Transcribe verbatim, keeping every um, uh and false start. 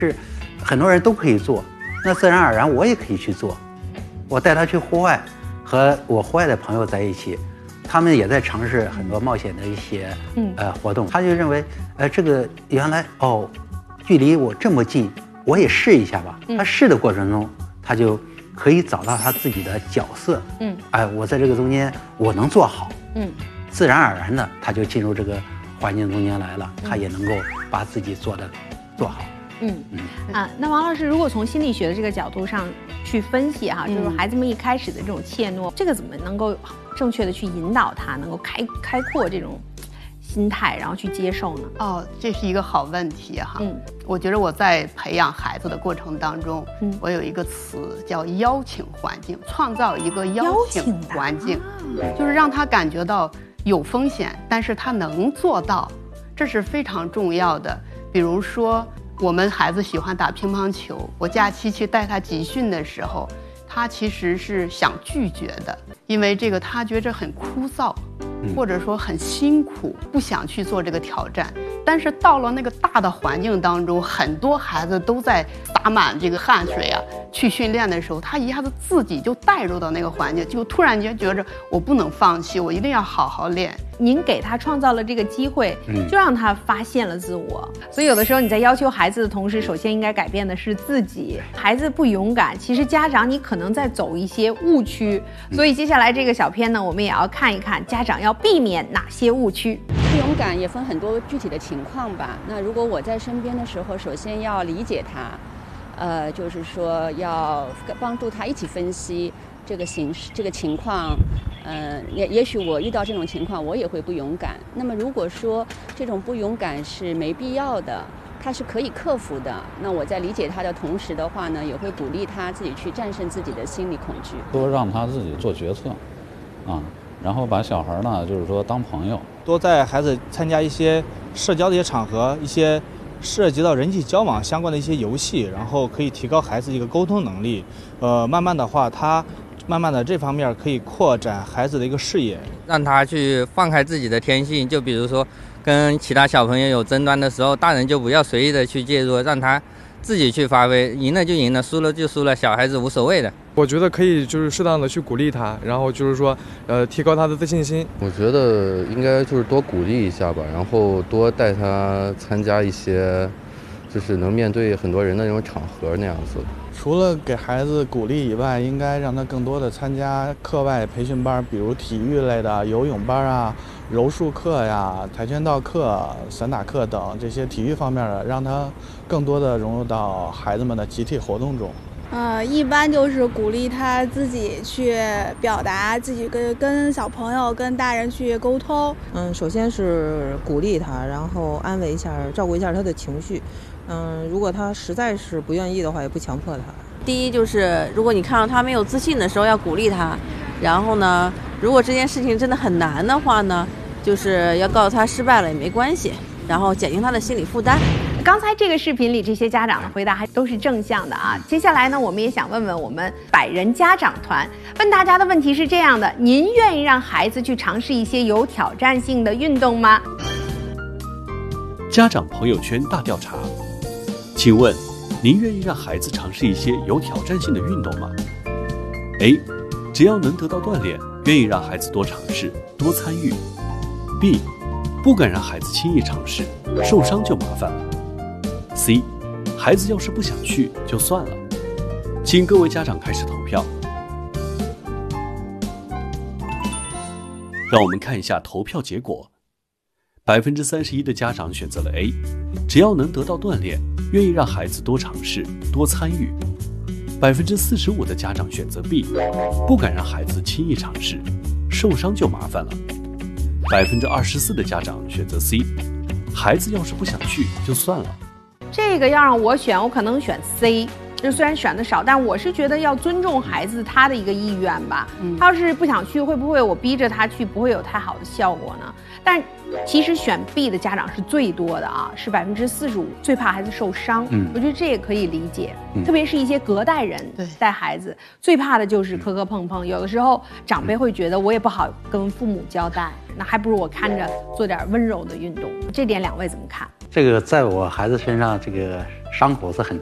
是很多人都可以做，那自然而然我也可以去做。我带他去户外，和我户外的朋友在一起，他们也在尝试很多冒险的一些嗯呃活动。他就认为，呃，这个原来哦，距离我这么近，我也试一下吧。他试的过程中，他就可以找到他自己的角色。嗯，哎，我在这个中间我能做好。嗯，自然而然的他就进入这个环境中间来了，他也能够把自己做的做好。 嗯嗯啊，那王老师，如果从心理学的这个角度上去分析哈，就是孩子们一开始的这种怯懦，这个怎么能够正确的去引导他，能够开开阔这种心态，然后去接受呢？ 哦，这是一个好问题哈。嗯，我觉得我在培养孩子的过程当中，嗯，我有一个词叫邀请环境，创造一个邀请环境，啊、就是让他感觉到有风险，但是他能做到，这是非常重要的。比如说，我们孩子喜欢打乒乓球，我假期去带他集训的时候，他其实是想拒绝的，因为这个他觉着很枯燥，或者说很辛苦，不想去做这个挑战。但是到了那个大的环境当中，很多孩子都在洒满这个汗水啊，去训练的时候，他一下子自己就带入到那个环境，就突然间觉着我不能放弃，我一定要好好练。 您给他创造了这个机会，就让他发现了自我。所以有的时候你在要求孩子的同时，首先应该改变的是自己。孩子不勇敢，其实家长你可能在走一些误区。所以接下来这个小片呢，我们也要看一看家长要避免哪些误区。 不勇敢也分很多具体的情况吧。那如果我在身边的时候，首先要理解他，呃，就是说要帮助他一起分析这个形势、这个情况。呃，也也许我遇到这种情况，我也会不勇敢。那么如果说这种不勇敢是没必要的，他是可以克服的，那我在理解他的同时的话呢，也会鼓励他自己去战胜自己的心理恐惧， 多让他自己做决策，啊，然后把小孩呢，就是说当朋友， 多带孩子参加一些社交的一些场合，一些涉及到人际交往相关的一些游戏，然后可以提高孩子一个沟通能力。呃，慢慢的话，他。慢慢的，这方面可以扩展孩子的一个视野， 让他去放开自己的天性。就比如说，跟其他小朋友有争端的时候，大人就不要随意的去介入，让他自己去发挥，赢了就赢了，输了就输了，小孩子无所谓的。 我觉得可以就是适当的去鼓励他，然后就是说，呃，提高他的自信心。 我觉得应该就是多鼓励一下吧，然后多带他参加一些，就是能面对很多人的那种场合那样子。 除了给孩子鼓励以外，应该让他更多的参加课外培训班，比如体育类的游泳班啊、柔术课呀、跆拳道课、散打课等这些体育方面的，让他更多的融入到孩子们的集体活动中。 呃，一般就是鼓励他自己去表达，自己跟跟小朋友、跟大人去沟通。 嗯，首先是鼓励他，然后安慰一下、照顾一下他的情绪。嗯，如果他实在是不愿意的话，也不强迫他。 第一就是，如果你看到他没有自信的时候，要鼓励他。然后呢，如果这件事情真的很难的话呢，就是要告诉他失败了也没关系，然后减轻他的心理负担。 刚才这个视频里这些家长的回答还都是正向的啊。接下来呢，我们也想问问我们百人家长团，问大家的问题是这样的：您愿意让孩子去尝试一些有挑战性的运动吗？ 家长朋友圈大调查，请问您愿意让孩子尝试一些有挑战性的运动吗？ A. 只要能得到锻炼，愿意让孩子多尝试多参与。 B. 不敢让孩子轻易尝试，受伤就麻烦了。 C. 孩子要是不想去就算了。请各位家长开始投票。让我们看一下投票结果。百分之三十一的家长选择了 A， 只要能得到锻炼，愿意让孩子多尝试多参与。百分之四十五的家长选择 B， 不敢让孩子轻易尝试，受伤就麻烦了。百分之二十四的家长选择 C， 孩子要是不想去就算了。 这个要让我选，我可能选 C。就虽然选的少，但我是觉得要尊重孩子他的一个意愿吧。嗯，他要是不想去，会不会我逼着他去，不会有太好的效果呢？但其实选 B 的家长是最多的啊，是百分之四十五，最怕孩子受伤。嗯，我觉得这也可以理解，嗯、特别是一些隔代人带孩子，最怕的就是磕磕碰碰。有的时候长辈会觉得我也不好跟父母交代，那还不如我看着做点温柔的运动。这点两位怎么看？ 这个在我孩子身上，这个伤口是很